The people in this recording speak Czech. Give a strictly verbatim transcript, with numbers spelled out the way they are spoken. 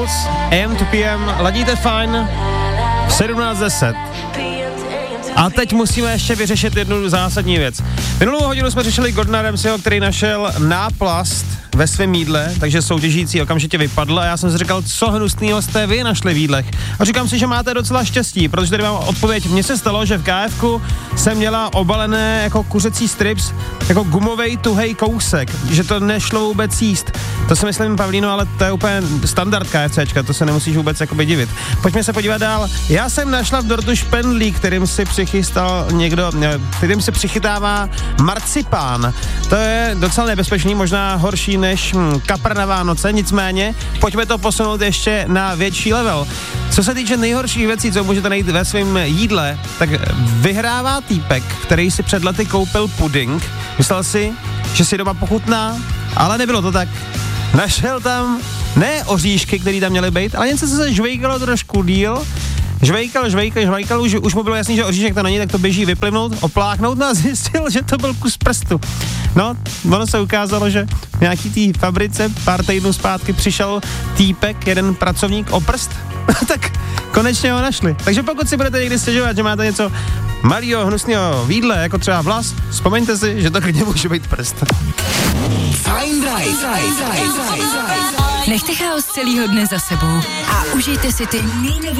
A M to P M, ladíte fajn, sedmnáct deset. A teď musíme ještě vyřešit jednu zásadní věc. Minulou hodinu jsme řešili Gordona Ramsayho, který našel náplast ve svém jídle, takže soutěžící okamžitě vypadl a já jsem si říkal, co hnusnýho jste vy našli v jídlech. A říkám si, že máte docela štěstí, protože tady mám odpověď. Mně se stalo, že v K F ku jsem měla obalené jako kuřecí strips, jako gumovej tuhej kousek, že to nešlo vůbec jíst. To si myslím, Pavlíno, ale to je úplně standard KFCčka, to se nemusíš vůbec jakoby divit. Pojďme se podívat dál. Já jsem našla v dortu špendlík, kterým si přichystal někdo, kterým si přichytává marcipán. To je docela nebezpečný, možná horší než hm, kapr na Vánoce, nicméně pojďme to posunout ještě na větší level. Co se týče nejhorších věcí, co můžete najít ve svém jídle, tak vyhrává týpek, který si před lety koupil puding. Myslel si, že si doma pochutná, ale nebylo to tak. Našel tam ne oříšky, které tam měly být, ale něco, co se žvejkalo trošku díl. Žvejkal, žvejkal, žvejkal, už, už mu bylo jasný, že oříšek to není, tak to běží vyplivnout, opláchnout, no a zjistil, že to byl kus prstu. No, ono se ukázalo, že v nějaký té fabrice pár týdnů zpátky přišel týpek, jeden pracovník o prst, tak konečně ho našli. Takže pokud si budete někdy stěžovat, že máte něco malýho, hnusného v jídle, jako třeba vlas, vzpomeňte si, že to klidně může být prst. Fajn Drive. Nechte chaos celýho dne za sebou a užijte si ty nejnovější